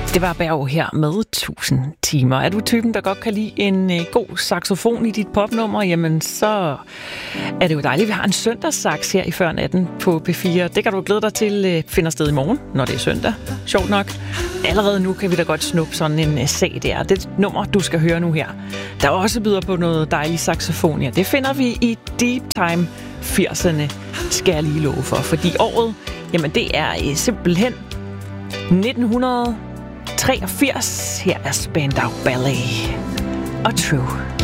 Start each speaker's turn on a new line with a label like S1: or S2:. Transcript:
S1: Det var Berg her med 1000 timer. Er du typen, der godt kan lide en god saxofon i dit popnummer, jamen så er det jo dejligt. Vi har en søndagssax her i Før Natten på P4. Det kan du glæde dig til finder sted i morgen, når det er søndag. Sjovt nok. Allerede nu kan vi da godt snuppe sådan en sag der. Det nummer, du skal høre nu her, der også byder på noget dejlig saxofon. Ja, det finder vi i Deep Time 80'erne, skal jeg lige love for. Fordi året, jamen det er simpelthen 1983. Her er Spandau Ballet og True.